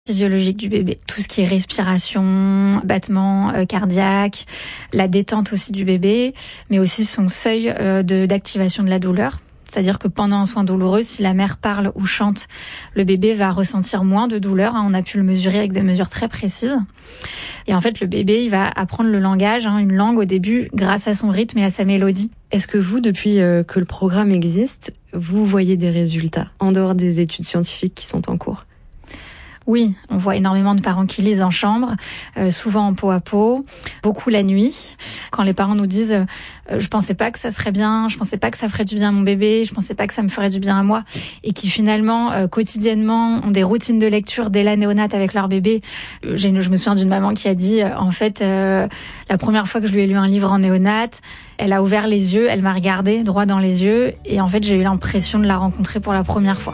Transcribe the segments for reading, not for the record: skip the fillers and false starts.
physiologique du bébé. Tout ce qui est respiration, battement cardiaque, la détente aussi du bébé, mais aussi son seuil d'activation de la douleur. C'est-à-dire que pendant un soin douloureux, si la mère parle ou chante, le bébé va ressentir moins de douleur. On a pu le mesurer avec des mesures très précises. Et en fait, le bébé, il va apprendre le langage, une langue au début, grâce à son rythme et à sa mélodie. Est-ce que vous, depuis que le programme existe, vous voyez des résultats en dehors des études scientifiques qui sont en cours ? Oui, on voit énormément de parents qui lisent en chambre, souvent en peau à peau, beaucoup la nuit. Quand les parents nous disent je pensais pas que ça serait bien, je pensais pas que ça ferait du bien à mon bébé, je pensais pas que ça me ferait du bien à moi, et qui finalement quotidiennement ont des routines de lecture dès la néonate avec leur bébé. Je me souviens d'une maman qui a dit en fait la première fois que je lui ai lu un livre en néonate, elle a ouvert les yeux, elle m'a regardé droit dans les yeux, et en fait j'ai eu l'impression de la rencontrer pour la première fois.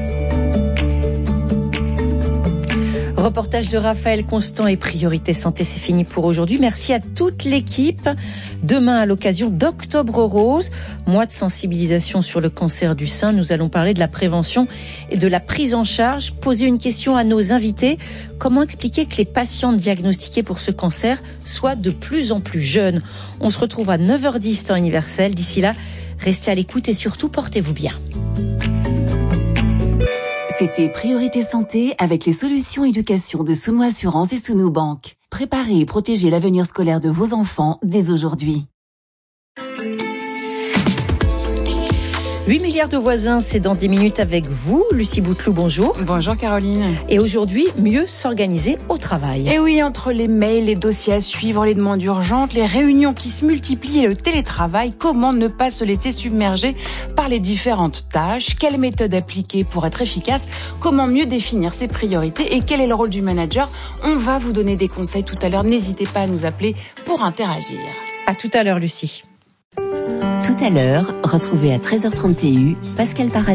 Reportage de Raphaël Constant et Priorité Santé, c'est fini pour aujourd'hui. Merci à toute l'équipe. Demain, à l'occasion d'Octobre Rose, mois de sensibilisation sur le cancer du sein, nous allons parler de la prévention et de la prise en charge. Poser une question à nos invités. Comment expliquer que les patients diagnostiqués pour ce cancer soient de plus en plus jeunes ? On se retrouve à 9h10 temps universel. D'ici là, restez à l'écoute et surtout, portez-vous bien. C'était Priorité Santé avec les solutions éducation de Souno Assurance et Souno Banque. Préparez et protégez l'avenir scolaire de vos enfants dès aujourd'hui. 8 milliards de voisins, c'est dans 10 minutes avec vous. Lucie Bouteloup, bonjour. Bonjour Caroline. Et aujourd'hui, mieux s'organiser au travail. Et oui, entre les mails, les dossiers à suivre, les demandes urgentes, les réunions qui se multiplient et le télétravail, comment ne pas se laisser submerger par les différentes tâches ? Quelle méthode appliquer pour être efficace ? Comment mieux définir ses priorités ? Et quel est le rôle du manager ? On va vous donner des conseils tout à l'heure. N'hésitez pas à nous appeler pour interagir. À tout à l'heure, Lucie. Tout à l'heure, retrouvez à 13h30 TU Pascal Paradis.